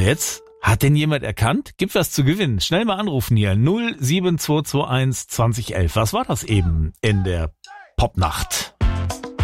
jetzt? Hat denn jemand erkannt? Gibt was zu gewinnen. Schnell mal anrufen hier. 07221 2011. Was war das eben in der Popnacht?